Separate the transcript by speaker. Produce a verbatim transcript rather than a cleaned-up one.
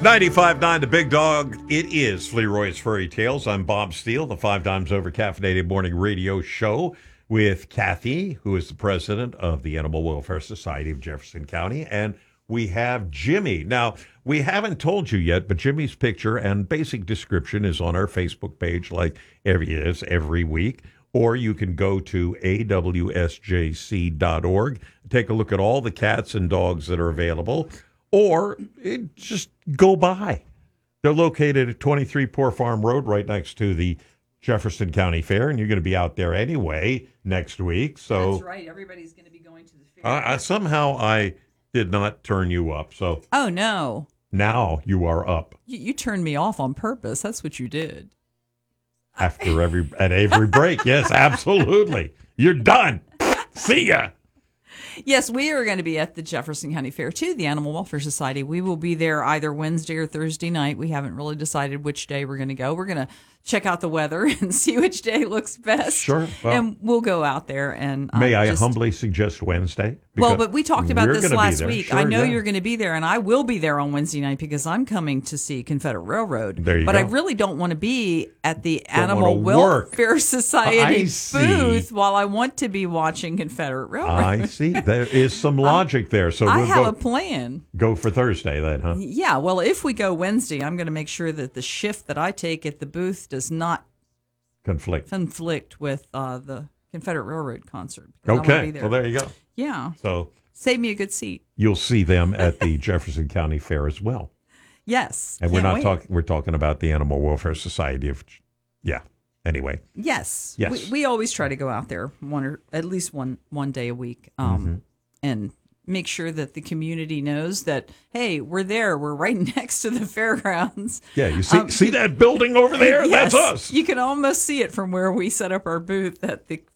Speaker 1: ninety-five point nine The Big Dog. It is Fleroy's Furry Tales. I'm Bob Steele, the five times over caffeinated morning radio show with Kathy, who is the president of the Animal Welfare Society of Jefferson County, and we have Jimmy. Now, we haven't told you yet, but Jimmy's picture and basic description is on our Facebook page like every is every week. Or you can go to A W S J C dot org, take a look at all the cats and dogs that are available, or it, just go by. They're located at twenty-three Poor Farm Road, right next to the Jefferson County Fair, and you're going to be out there anyway next week. So
Speaker 2: that's right. Everybody's going to be going to the fair.
Speaker 1: I, I, somehow I did not turn you up. So
Speaker 2: oh no!
Speaker 1: Now you are up.
Speaker 2: You, you turned me off on purpose. That's what you did.
Speaker 1: After every at every break, yes, absolutely. You're done. See ya.
Speaker 2: Yes, we are going to be at the Jefferson County Fair too, the Animal Welfare Society. We will be there either Wednesday or Thursday night. We haven't really decided which day we're going to go. We're going to check out the weather and see which day looks best.
Speaker 1: Sure. Well,
Speaker 2: and we'll go out there and um,
Speaker 1: may I
Speaker 2: just,
Speaker 1: humbly suggest Wednesday?
Speaker 2: Well, but we talked about this last week.
Speaker 1: Sure,
Speaker 2: I know
Speaker 1: yeah.
Speaker 2: you're going to be there, and I will be there on Wednesday night because I'm coming to see Confederate Railroad.
Speaker 1: There you
Speaker 2: but
Speaker 1: go.
Speaker 2: I really don't want to be at the
Speaker 1: Don't
Speaker 2: Animal Welfare
Speaker 1: work.
Speaker 2: Society
Speaker 1: see.
Speaker 2: booth while I want to be watching Confederate Railroad.
Speaker 1: I see. There is some logic there. So
Speaker 2: I
Speaker 1: we'll
Speaker 2: have
Speaker 1: go,
Speaker 2: a plan.
Speaker 1: Go for Thursday then, huh?
Speaker 2: Yeah, well, if we go Wednesday, I'm going to make sure that the shift that I take at the booth does not
Speaker 1: Conflict.
Speaker 2: conflict with uh, the Confederate Railroad concert. because I wanna
Speaker 1: Okay.
Speaker 2: be there.
Speaker 1: Well, there you go.
Speaker 2: Yeah.
Speaker 1: So
Speaker 2: Save me a good seat.
Speaker 1: you'll see them at the Jefferson County Fair as well.
Speaker 2: Yes.
Speaker 1: And we're
Speaker 2: Can't
Speaker 1: not
Speaker 2: wait.
Speaker 1: talking. We're talking about the Animal Welfare Society of. Yeah. Anyway.
Speaker 2: Yes.
Speaker 1: Yes.
Speaker 2: We, we always try to go out there one or at least one one day a week, um,
Speaker 1: Mm-hmm.
Speaker 2: and make sure that the community knows that hey, we're there. We're right next to the fairgrounds.
Speaker 1: Yeah. You see
Speaker 2: Um,
Speaker 1: see that building over there?
Speaker 2: Yes,
Speaker 1: That's us.
Speaker 2: You can almost see it from where we set up our booth at the